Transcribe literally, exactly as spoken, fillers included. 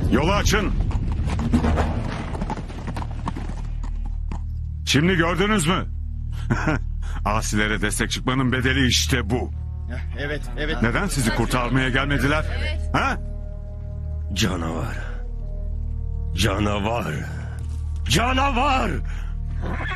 Yolu açın. Şimdi gördünüz mü? Asilere destek çıkmanın bedeli işte bu. Evet, evet. Neden sizi kurtarmaya gelmediler? Ha? Canavar. Canavar. Canavar.